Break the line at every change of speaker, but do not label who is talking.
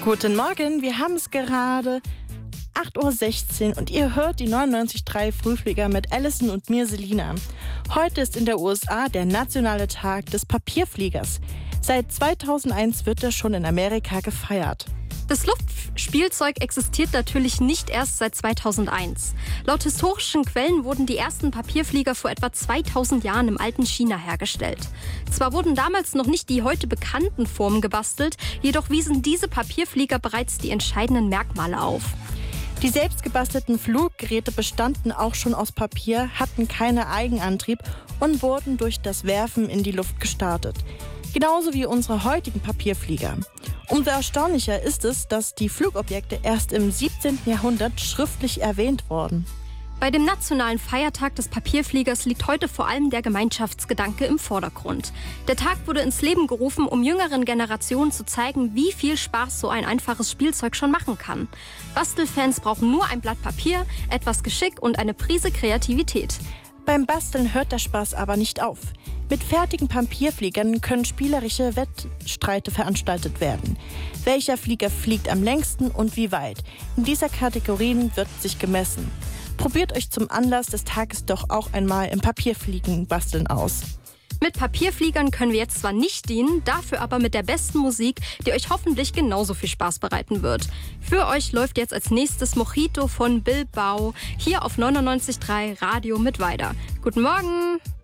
Guten Morgen, wir haben es gerade 8:16 Uhr und ihr hört die 99.3 Frühflieger mit Allison und mir, Selina. Heute ist in der USA der nationale Tag des Papierfliegers. Seit 2001 wird er schon in Amerika gefeiert.
Das Luftspielzeug existiert natürlich nicht erst seit 2001. Laut historischen Quellen wurden die ersten Papierflieger vor etwa 2000 Jahren im alten China hergestellt. Zwar wurden damals noch nicht die heute bekannten Formen gebastelt, jedoch wiesen diese Papierflieger bereits die entscheidenden Merkmale auf.
Die selbstgebastelten Fluggeräte bestanden auch schon aus Papier, hatten keinen Eigenantrieb und wurden durch das Werfen in die Luft gestartet. Genauso wie unsere heutigen Papierflieger. Umso erstaunlicher ist es, dass die Flugobjekte erst im 17. Jahrhundert schriftlich erwähnt wurden.
Bei dem nationalen Feiertag des Papierfliegers liegt heute vor allem der Gemeinschaftsgedanke im Vordergrund. Der Tag wurde ins Leben gerufen, um jüngeren Generationen zu zeigen, wie viel Spaß so ein einfaches Spielzeug schon machen kann. Bastelfans brauchen nur ein Blatt Papier, etwas Geschick und eine Prise Kreativität.
Beim Basteln hört der Spaß aber nicht auf. Mit fertigen Papierfliegern können spielerische Wettstreite veranstaltet werden. Welcher Flieger fliegt am längsten und wie weit? In dieser Kategorie wird sich gemessen. Probiert euch zum Anlass des Tages doch auch einmal im Papierfliegen basteln aus.
Mit Papierfliegern können wir jetzt zwar nicht dienen, dafür aber mit der besten Musik, die euch hoffentlich genauso viel Spaß bereiten wird. Für euch läuft jetzt als nächstes Mojito von Bilbao hier auf 99.3 Radio mit Weida. Guten Morgen!